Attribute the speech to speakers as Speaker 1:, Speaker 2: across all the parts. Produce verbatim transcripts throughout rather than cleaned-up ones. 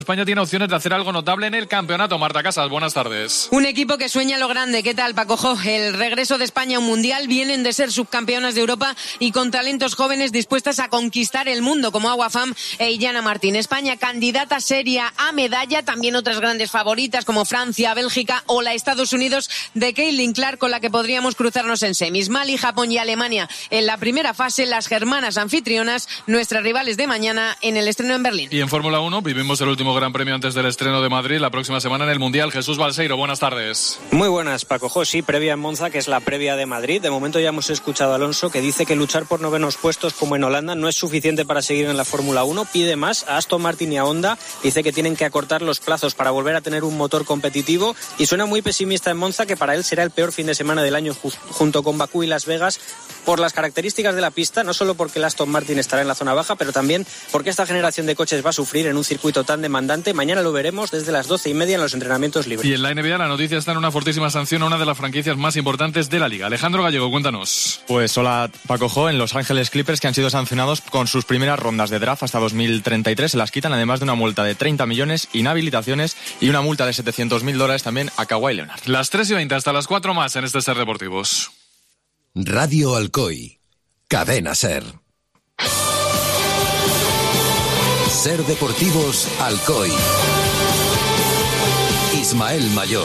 Speaker 1: España tiene opciones de hacer algo notable en el campeonato. Marta Casas, buenas tardes.
Speaker 2: Un equipo que sueña lo grande. ¿Qué tal, Paco? El regreso de España a un mundial. Vienen de ser subcampeonas de Europa y con talentos jóvenes dispuestas a conquistar el mundo, como Agua Fam e Illana Martín. España candidata seria a medalla. También otras grandes favoritas como Francia, Bélgica o la Estados Unidos de Caitlin Clark, con la que podríamos cruzarnos en semis. Mali, Japón y Alemania en la primera fase. Las germanas anfitrionas, nuestras rivales de mañana en el estreno en Berlín.
Speaker 1: Y en Fórmula uno vivimos el último Gran Premio antes del estreno de Madrid la próxima semana en el Mundial. Jesús Balseiro, buenas tardes.
Speaker 3: Muy buenas, Paco José. Previa en Monza, que es la previa de Madrid. De momento ya hemos escuchado a Alonso, que dice que luchar por novenos puestos como en Holanda no es suficiente para seguir en la Fórmula uno. Pide más a Aston Martin y a Honda. Dice que tienen que acortar los plazos para volver a tener un motor competitivo. Y suena muy pesimista en Monza, que para él será el peor fin de semana del año junto con Bakú y Las Vegas, por las características de la pista, no solo porque el Aston Martin estará en la zona baja, pero también porque esta generación de coches va a sufrir en un circuito tan demandante. Mañana lo veremos desde las doce y media en los entrenamientos libres.
Speaker 1: Y en la N B A la noticia está en una fortísima sanción a una de las franquicias más importantes de la liga. Alejandro Gallego, cuéntanos.
Speaker 4: Pues hola, Paco Jo. En Los Ángeles Clippers, que han sido sancionados con sus primeras rondas de draft hasta dos mil treinta y tres, se las quitan, además de una multa de treinta millones, inhabilitaciones y una multa de setecientos mil dólares también a Kawhi Leonard.
Speaker 1: Las tres y veinte hasta las cuatro más en este Ser Deportivos.
Speaker 5: Radio Alcoy. Cadena Ser. Ser Deportivos Alcoy. Ismael Mayor.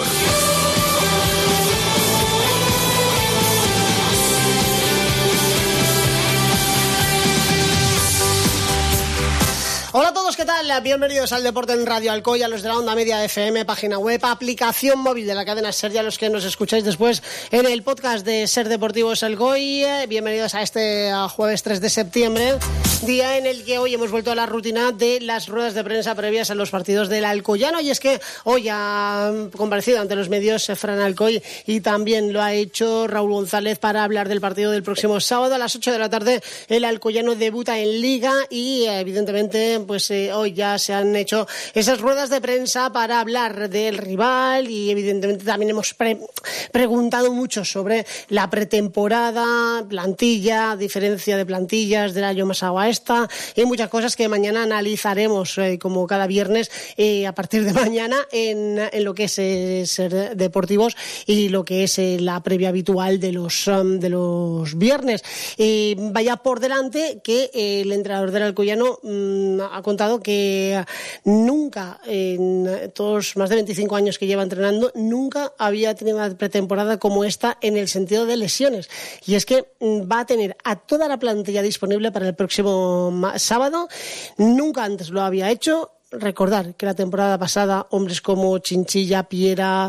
Speaker 6: Hola a todos, ¿qué tal? Bienvenidos al Deporte en Radio Alcoy, a los de la onda media F M, página web, aplicación móvil de la cadena Ser, y a los que nos escucháis después en el podcast de Ser Deportivos Alcoy. Bienvenidos a este jueves tres de septiembre, día en el que hoy hemos vuelto a la rutina de las ruedas de prensa previas a los partidos del Alcoyano, y es que hoy ha comparecido ante los medios Fran Alcoy y también lo ha hecho Raúl González para hablar del partido del próximo sábado a las ocho de la tarde. El Alcoyano debuta en Liga y evidentemente pues eh, hoy ya se han hecho esas ruedas de prensa para hablar del rival, y evidentemente también hemos pre- preguntado mucho sobre la pretemporada, plantilla, diferencia de plantillas del año pasado a esta, y muchas cosas que mañana analizaremos eh, como cada viernes eh, a partir de mañana en, en lo que es eh, Ser Deportivos y lo que es eh, la previa habitual de los, um, de los viernes. Eh, vaya por delante que eh, el entrenador del Alcoyano um, ha contado que nunca, en todos más de veinticinco años que lleva entrenando, nunca había tenido una pretemporada como esta en el sentido de lesiones. Y es que va a tener a toda la plantilla disponible para el próximo sábado. Nunca antes lo había hecho. Recordar que la temporada pasada hombres como Chinchilla, Piera,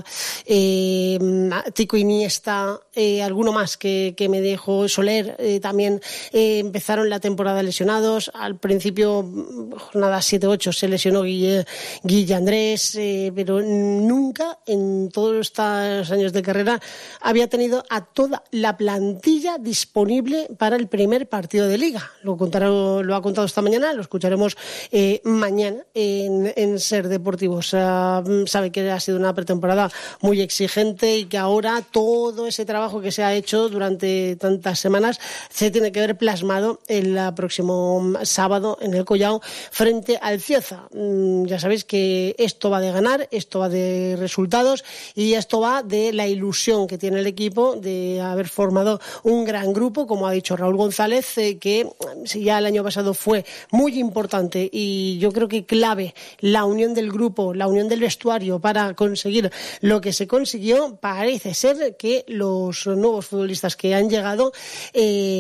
Speaker 6: eh, Tico Iniesta, eh, alguno más que, que me dejó Soler, eh, también eh, empezaron la temporada lesionados. Al principio, jornada siete ocho, se lesionó Guille, Guille Andrés, eh, pero nunca en todos estos años de carrera había tenido a toda la plantilla disponible para el primer partido de Liga. Lo, contaron, lo ha contado esta mañana, lo escucharemos eh, mañana. Eh, En, en Ser Deportivos. Uh, sabe que ha sido una pretemporada muy exigente y que ahora todo ese trabajo que se ha hecho durante tantas semanas se tiene que ver plasmado el próximo sábado en el Collao frente al Cieza. Um, ya sabéis que esto va de ganar, esto va de resultados y esto va de la ilusión que tiene el equipo de haber formado un gran grupo, como ha dicho Raúl González, eh, que si ya el año pasado fue muy importante y yo creo que clave la unión del grupo, la unión del vestuario para conseguir lo que se consiguió. Parece ser que los nuevos futbolistas que han llegado eh,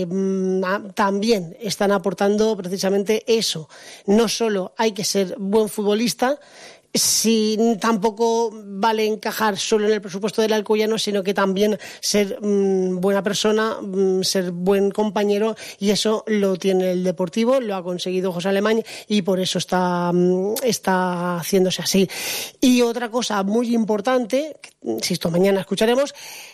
Speaker 6: también están aportando precisamente eso. No solo hay que ser buen futbolista, si tampoco vale encajar solo en el presupuesto del Alcoyano, sino que también ser mmm, buena persona, mmm, ser buen compañero, y eso lo tiene el Deportivo, lo ha conseguido José Alemany y por eso está, mmm, está haciéndose así. Y otra cosa muy importante, que, insisto, mañana escucharemos,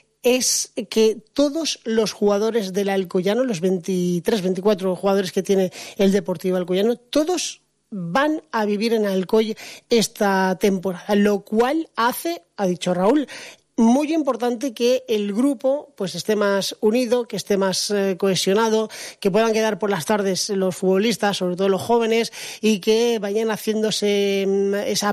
Speaker 6: es que todos los jugadores del Alcoyano, los veintitrés, veinticuatro jugadores que tiene el Deportivo Alcoyano, todos van a vivir en Alcoy esta temporada, lo cual hace, ha dicho Raúl, muy importante que el grupo pues esté más unido, que esté más eh, cohesionado, que puedan quedar por las tardes los futbolistas, sobre todo los jóvenes, y que vayan haciéndose esa